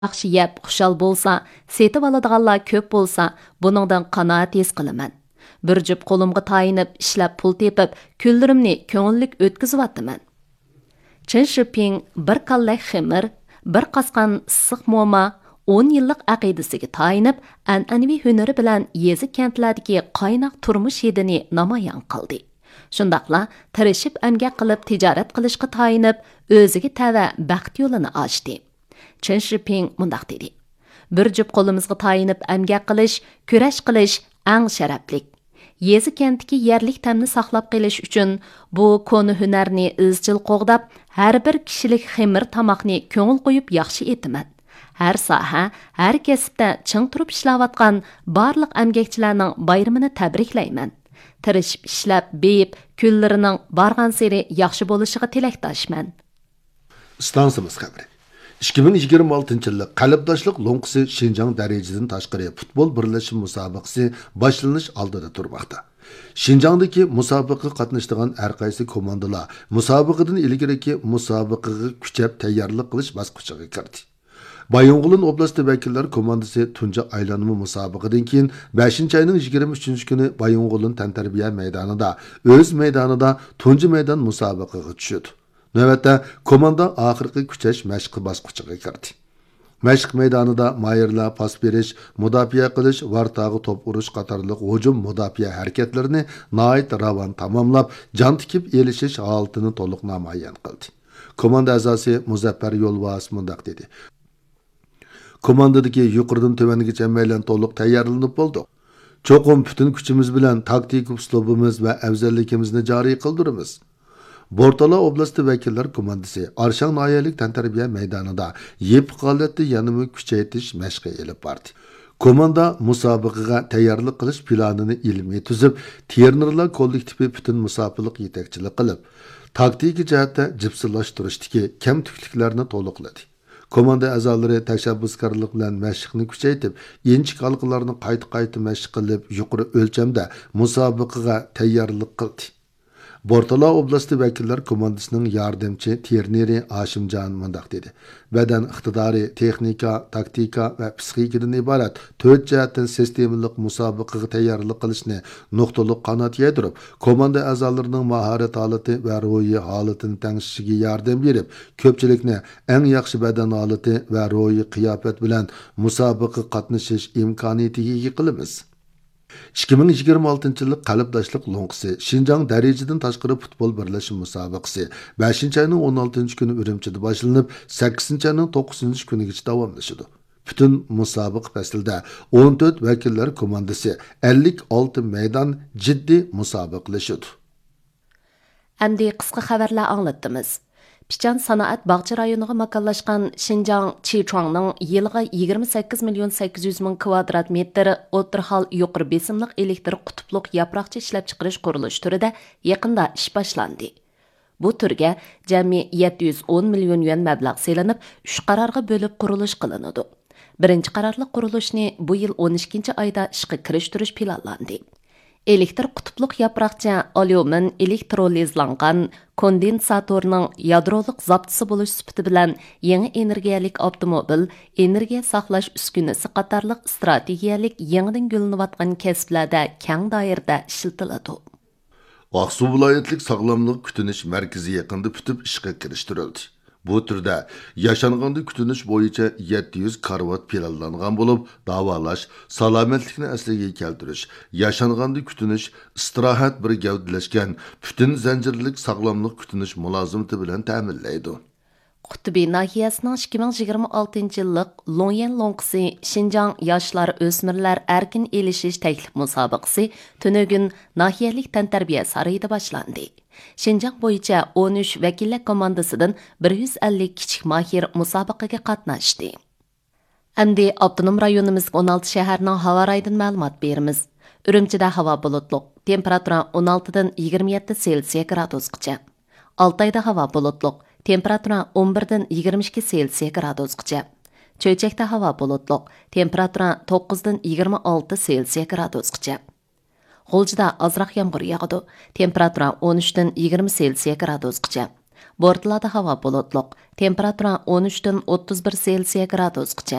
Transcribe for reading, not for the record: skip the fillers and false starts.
yaxshi yeb, xushal bo'lsa, setib oladiganlar ko'p bo'lsa, buningdan qanoat his qilaman. Bir jup qo'limga tayinib, ishlab pul tepib, kunlarimni ko'ngillik o'tkazyapman. Chen Shiping bir kallak ximir, bir qasqan issiq mo'ma 10 yillik aqidasiga tayinib, an'anaviy hunari bilan yezi kentlardagi qaynoq turmush hidini namoyon qildi. Shundaqla tirishib amgak qilib tijorat qilishga tayinib, o'ziga tava baxt yo'lini ochdi. Chen Shiping mundaq dedi: "Bir jup qo'limizga tayinib amgak qilish, kurash qilish eng sharaflik. Yezi kentdagi yerlik tamni saqlab qolish uchun bu koni hunarni izchil qo'g'dab, har bir kishilik ximir tamoqni ko'ngil qo'yib yaxshi etaman. Har soha, har kasbda ching turib ishlayotgan barliq amgakchilarning bayramini tabriklayman. Tirishib ishlab, beyib, kunlarining bargan seri yaxshi bo'lishiga tilakdoshman." Stansimiz xabari. 2026 yilda qalbdoshlik lo'nqisi Şinjan darajadan tashqari futbol birlashma musobaqasi boshlanish oldida turmoqda. Şinjandagi musobaqaga qatnashadigan har qaysi komandalar musobaqadan ilgariki musobaqaga kuchab tayyorlik qilish bosqichiga kirdi. Bayonğulun oblasti vakillar komandasi tunca aylanma musobaqadan keyin 5-ayning 23 kuni Bayonğulun tantarbiya maydonida o'z maydonida tunji maydon musobaqaga tushdi. Növbətdə komanda axırqı küçəş məşqi basqıçıga kirdi. Məşq meydanında mayırlar pas beriş, müdafiə qilish, vartağı top urush qatarlıq hücum müdafiə hərəkətlərini nəhayət ravan tamamlab, can tikib elişiş halatını to'liq namoyon qildi. Komanda a'zosi Muzaffar Yo'lbos mundaq dedi: "Komandadagi yuqoridan tövəngacha amələn to'liq tayyorlanib bo'ldik. Cho'qim bütün kuchimiz bilan taktik uslubimiz va afzalligimizni joriy qildiramiz." Bortala oblasti vakillar komandasi Arshang noyalik tantarbiya maydonida yep holatda yanımı kuchaytirish mashqi elib bordi. Komanda musobaqaga tayyorlik qilish planini ilmiy tuzib, trenerlar kollektivi butun musobaqalik yetakchilik qilib, taktiki jihatda jipsillashtirishdagi kamtukliklarni to'liqladi. Komanda a'zolari tashabbuskorlik bilan mashqni kuchaytirib, inchik halqalarni qayta mashq qilib, yuqori o'lchamda musobaqaga tayyorlik qildi. Bortala oblasti vakillar komandasining yordamchi treneri Ashimjon mundaq dedi: "Badan iqtidori, texnika, taktika va psixikadan iborat 4 jihatdan sistemalik musobaqaga tayyorlik qilishni nuqtali qanot yedirib, komanda a'zolarining mahorat holati va ruhiy holatini tangishiga yordam berib, ko'pchilikni eng yaxshi badan holati va ruhiy qiyofat bilan musobaqa qatnashish imkoniyatiga ega qilamiz." 2026 yillik qalbdoshlik lo'nqisi Şinjan darajadan tashqari futbol birlashma musobaqasi 5-ayning 16 kuni Urumchida boshlanib, 8-ayning 9 kunigacha davomlashadi. Bütün musobaqa faslida 14 vakillar komandasi 56 maydon jiddiy musobaqalashadi. Endi qisqa xabarlar anglatdimiz. Pichan sanoat bog'cha rayoniga makonlashgan Şinjan Chichuangning yiliga 28 million 800 ming kvadrat metr o'tirhal yuqori besimliq elektr qutbluq yaproqcha ishlab chiqarish qurilish turida yaqinda ish boshlandi. Bu turga jami 710 million yuan mablag' selinib, 3 qarorga bo'lib qurilish qilinadi. Birinchi qarorli qurilishni bu yil 12 oyda ishga kirishtirish planlandi. Elektr qutbluq yaproqcha alyumin elektrolizlangan kondensatorning yadroliq zaptisi bo'lish sifati bilan yangi energiyalik avtomobil, energiya saqlash uskunasi qatorliq strategiyalik yangidan gullanayotgan kasblarda keng doirada ishlatiladi. Aqsu viloyatlik sog'lomlik kutinish markazi yaqinda bitib ishga kirishtirildi. Bu turda yaşanğanda kutunish bo'yicha 700 karvat planlangan bo'lib, davolash, salomatlikni asliga keltirish, yaşanğanda kutunish istirohat bir gavdalashgan butun zanjirlik sog'lomlik kutunish mulozimati bilan ta'minlaydi. Qutbi nahiyasining 2026 yillik Longyan Longqisi Şinjan yoshlar o'smirlar erkin elishish taklif musobaqasi tunugun nahiyalik tantarbiya sarayida boshlandi. Şinjan bo'yicha 13 vakillar komandasidan 150 kichik mahir musobaqaga qatnashdi. Endi avtonom rayonimizning 16 shaharning havo rayidan ma'lumot beramiz. Urumchida havo bulutliq, temperatura 16 dan 27 Selsiya gradusgacha. Altayda havo bulutliq, temperatura 11 dan 22 Selsiya gradusgacha. Cho'chakda havo bulutliq, temperatura 9 dan 26 Selsiya gradusgacha. G'uljida azroq yomg'ir yog'adi, temperatura 13 dan 20 Selsiya gradusgacha. Bortlarda havo bulutluq. Temperatura 13 dan 31 Selsiya gradusgacha.